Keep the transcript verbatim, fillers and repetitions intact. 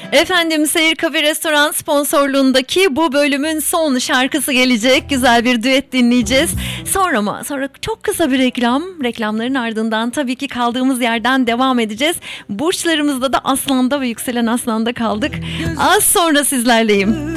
Efendim, Seyir Kafe Restoran sponsorluğundaki bu bölümün son şarkısı gelecek. Güzel bir düet dinleyeceğiz. Sonra mı? Sonra çok kısa bir reklam. Reklamların ardından tabii ki kaldığımız yerden devam edeceğiz. Burçlarımızda da Aslan'da ve yükselen Aslan'da kaldık. Az sonra sizlerleyim.